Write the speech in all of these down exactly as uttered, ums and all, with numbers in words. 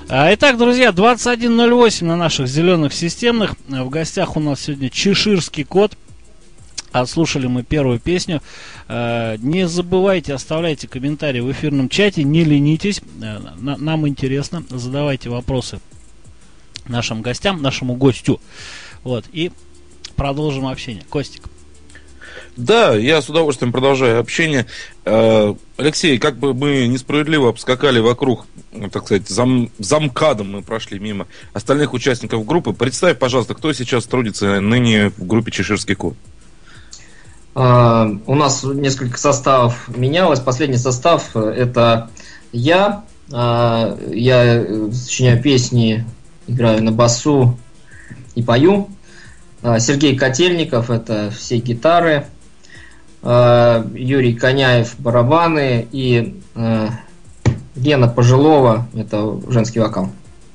Итак, друзья, двадцать один ноль восемь на наших зеленых системных. В гостях у нас сегодня Чеширский кот. Отслушали мы первую песню. Не забывайте, оставляйте комментарии в эфирном чате, не ленитесь. Нам интересно, задавайте вопросы нашим гостям, нашему гостю. Вот, и продолжим общение. Костик. Да, я с удовольствием продолжаю общение. Алексей, как бы мы несправедливо обскакали вокруг, так сказать, зам, замкадом мы прошли мимо остальных участников группы. Представь, пожалуйста, кто сейчас трудится ныне в группе Чеширский кот? Uh, у нас несколько составов менялось. Последний состав — это я. Uh, я сочиняю песни, играю на басу и пою. Uh, Сергей Котельников — это все гитары. Uh, Юрий Коняев — барабаны. И uh, Гена Пожилова — это женский вокал.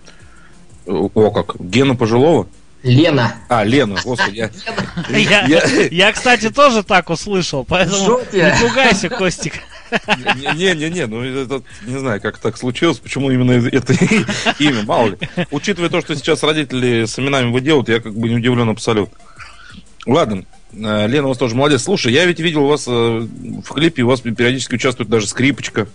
О, как? Гена Пожилова? Лена. А, Лена, господи. Я, я, я, я, кстати, тоже так услышал, поэтому не пугайся, Костик. Не-не-не, ну это, не знаю, как так случилось, почему именно это имя, мало ли. Учитывая то, что сейчас родители с именами выделывают, я как бы не удивлен абсолютно. Ладно, Лена у вас тоже молодец. Слушай, я ведь видел у вас в клипе, у вас периодически участвует даже скрипочка.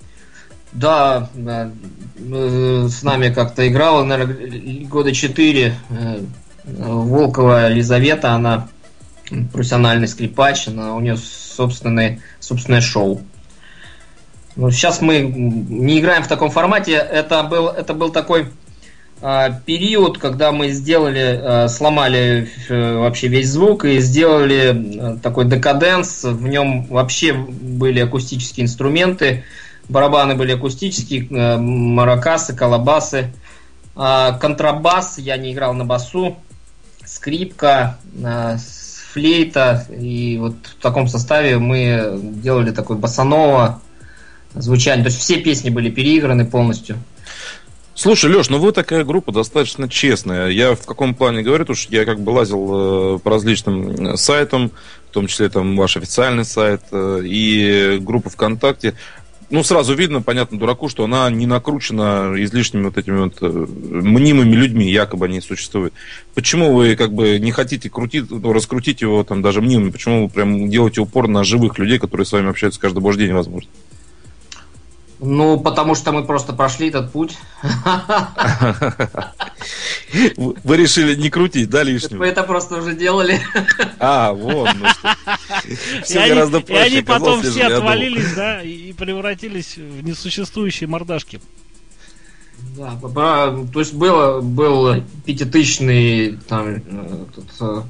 Да, да, с нами как-то играла, наверное, года четыре. Волкова Елизавета, она профессиональный скрипач, она, у нее собственное, собственное шоу. Но сейчас мы не играем в таком формате. Это был, это был такой а, период, когда мы сделали, а, сломали вообще весь звук и сделали а, такой декаденс. В нем вообще были акустические инструменты. Барабаны были акустические, маракасы, колобасы, контрабас, я не играл на басу, скрипка, флейта. И вот в таком составе мы делали такое босаново звучание. То есть все песни были переиграны полностью. Слушай, Леш, ну вы такая группа достаточно честная. Я в каком плане говорю, потому что я как бы лазил по различным сайтам, в том числе там ваш официальный сайт и группа ВКонтакте. Ну, сразу видно, понятно, дураку, что она не накручена излишними вот этими вот мнимыми людьми, якобы они существуют. Почему вы как бы не хотите крутить, ну, раскрутить его там даже мнимыми? Почему вы прям делаете упор на живых людей, которые с вами общаются каждый божий день, возможно? Ну, потому что мы просто прошли этот путь. Вы решили не крутить, да, лишнего? Мы это просто уже делали. А, вот. Ну что. Все и гораздо они, проще. И они потом все отвалились, да, и превратились в несуществующие мордашки. Да, то есть было, был пятитысячный там, тут,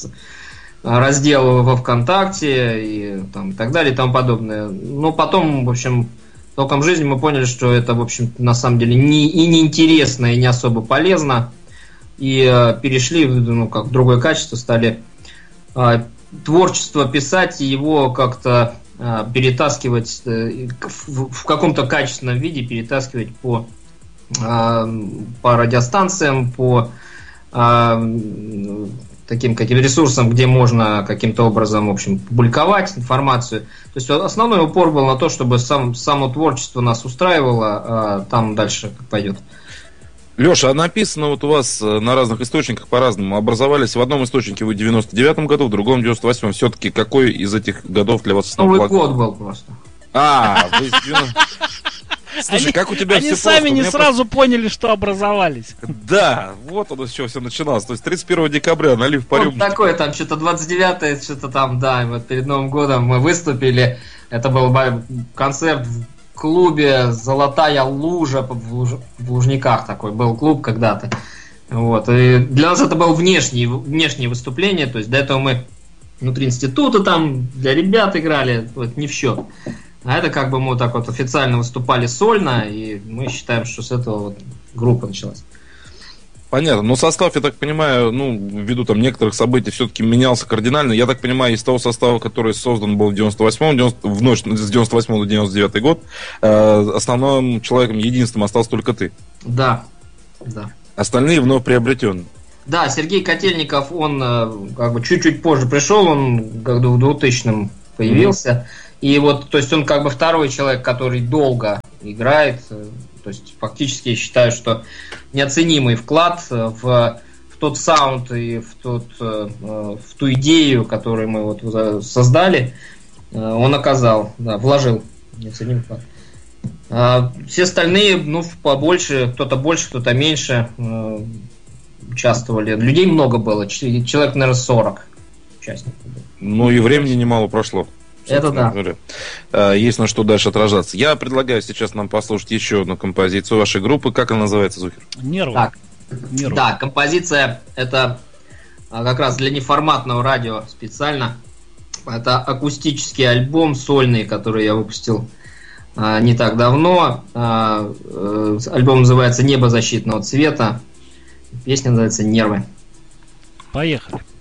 раздел во ВКонтакте и там, так далее и тому подобное. Но потом, в общем, током жизни мы поняли, что это, в общем, на самом деле не, и неинтересно, и не особо полезно. И э, перешли ну, как, в другое качество, стали э, творчество писать и его как-то э, перетаскивать э, в, в каком-то качественном виде, перетаскивать по, э, по радиостанциям, по э, таким каким ресурсам, где можно каким-то образом, в общем, публиковать информацию. То есть основной упор был на то, чтобы сам, само творчество нас устраивало, а там дальше как пойдет. Леша, а написано вот у вас на разных источниках по-разному. Образовались в одном источнике вы в девяносто девятом году, в другом в девяносто восьмом. Все-таки какой из этих годов для вас основной? Новый год был просто. А, вы... Слушай, они, как у тебя они все сами просто? не сразу просто... поняли, что образовались. Да, вот оно с чего все начиналось. То есть тридцать первого декабря налив по рюмочке. Вот такое там, что-то двадцать девятое, что-то там, да, вот перед Новым годом мы выступили. Это был концерт в клубе «Золотая лужа» в, Луж... в Лужниках такой был клуб когда-то. Вот. И для нас это было внешнее, внешнее выступление. То есть до этого мы внутри института там для ребят играли, вот, не в счет. А это как бы мы вот так вот официально выступали сольно, и мы считаем, что с этого вот группа началась. Понятно. Но состав, я так понимаю, ну, ввиду там некоторых событий, все-таки менялся кардинально. Я так понимаю, из того состава, который создан был в девяносто восьмом, в ночь с девяносто восьмого до девяносто девятый год, э, основным человеком, единственным остался только ты. Да, да. Остальные вновь приобретенные. Да, Сергей Котельников, он как бы чуть-чуть позже пришел, он году в двухтысячном появился. Mm-hmm. И вот, то есть он как бы второй человек, который долго играет. То То есть фактически я считаю, что неоценимый вклад в, в тот саунд и в, тот, в ту идею, которую мы вот создали, он оказал, да, вложил неоценимый вклад. А все остальные, ну, побольше, кто-то больше, кто-то меньше участвовали. Людей много было, человек, наверное, сорок участников. Ну и времени немало прошло. Это да. Говоря. Есть на что дальше отражаться. Я предлагаю сейчас нам послушать еще одну композицию вашей группы. Как она называется, Зухер? Нервы. Так. Нервы. Да, композиция это как раз для неформатного радио специально. Это акустический альбом сольный, который я выпустил а, не так давно. А, а, альбом называется «Небо защитного цвета». Песня называется «Нервы». Поехали.